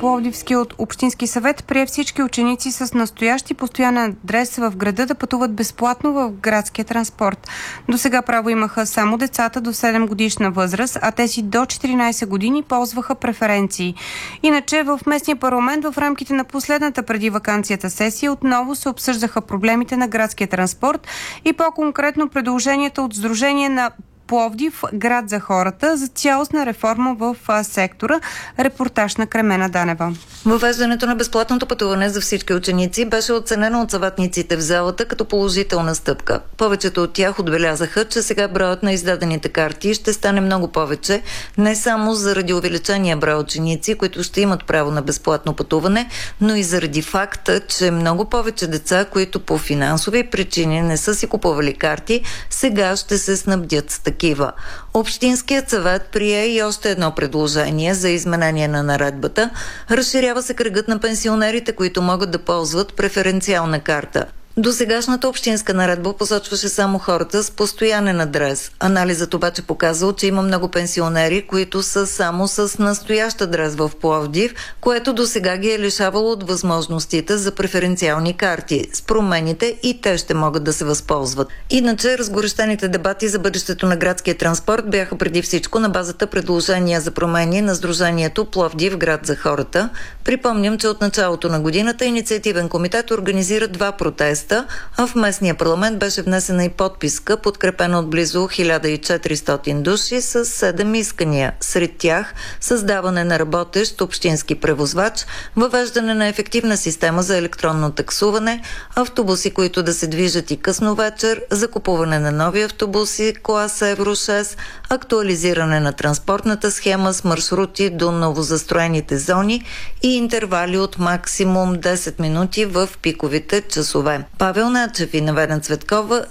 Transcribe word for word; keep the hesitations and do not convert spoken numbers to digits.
Пловдивският общински съвет прие всички ученици с настоящ и постоянен адрес в града да пътуват безплатно в градския транспорт. До сега право имаха само децата до седем годишна възраст, а тези до четиринайсет години ползваха преференции. Иначе в местния парламент в рамките на последната преди ваканцията сесия отново се обсъждаха проблемите на градския транспорт и по-конкретно предложението от Сдружение на Пловдив, град за хората, за цялостна реформа в сектора. Репортаж на Кремена Данева. Въвеждането на безплатното пътуване за всички ученици беше оценено от съветниците в залата като положителна стъпка. Повечето от тях отбелязаха, че сега броят на издадените карти ще стане много повече, не само заради увеличения брой ученици, които ще имат право на безплатно пътуване, но и заради факта, че много повече деца, които по финансови причини не са си купували карти, сега ще се снабдят с такива. Общинският съвет прие и още едно предложение за изменение на наредбата. Разширява се кръгът на пенсионерите, които могат да ползват преференциална карта. Досегашната общинска наредба посочваше само хората с постоянен адрес. Анализът обаче показал, че има много пенсионери, които са само с настоящ адрес в Пловдив, което досега ги е лишавало от възможностите за преференциални карти. С промените и те ще могат да се възползват. Иначе разгорещените дебати за бъдещето на градския транспорт бяха преди всичко на базата предложения за промени на Сдружението Пловдив, град за хората. Припомням, че от началото на годината инициативен комитет организира два протеста, а в местния парламент беше внесена и подписка, подкрепена от близо хиляда и четиристотин души с седем искания. Сред тях създаване на работещ общински превозвач, въвеждане на ефективна система за електронно таксуване, автобуси, които да се движат и късно вечер, закупуване на нови автобуси клас Евро шест, актуализиране на транспортната схема с маршрути до новозастроените зони и интервали от максимум десет минути в пиковите часове. Павел Начев и Невена Цветкова